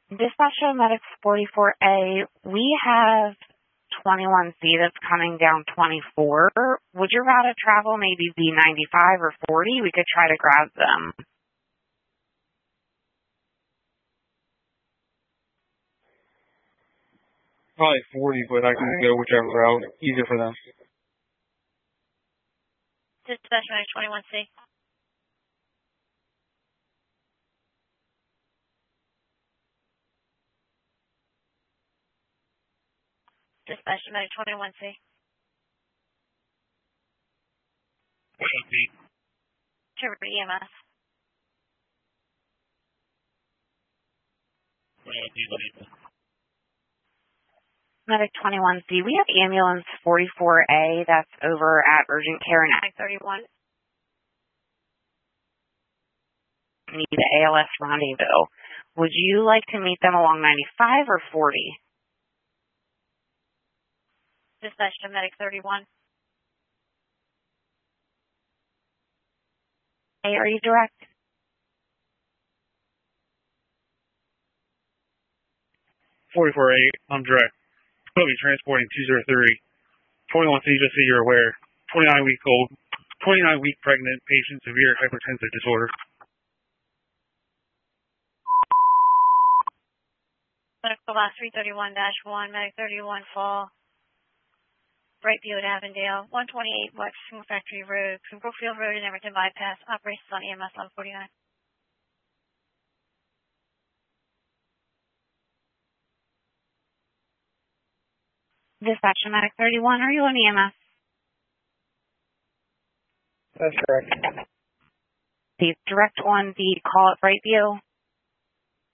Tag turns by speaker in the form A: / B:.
A: Dispatcher Medics 44A, we have 21C that's coming down 24. Would your route of travel maybe be 95 or 40? We could try to grab them.
B: Probably 40, but I can go whichever route. Easier for them.
C: Dispatch Medic 21C. Dispatch Medic 21C.
B: What's up, Pete?
C: Trevor EMS.
A: Medic 21C, we have ambulance 44A that's over at urgent care and
C: Medic 31.
A: Need the ALS rendezvous. Would you like to meet them along 95 or 40?
C: Dispatch to Medic 31.
A: Hey, are you direct?
B: 44A, I'm direct. We'll be transporting 203. 21C, just so you're aware. 29-week pregnant patient, severe hypertensive disorder.
C: Medical Box 331-1, Medic 31 fall. Brightfield, Avondale, 128 West Single Factory Road, Brookfield Road, and Everton Bypass. Operations on EMS 1149.
A: Dispatch Medic 31, are you on EMS?
D: That's correct.
A: Please direct on the call at Brightview.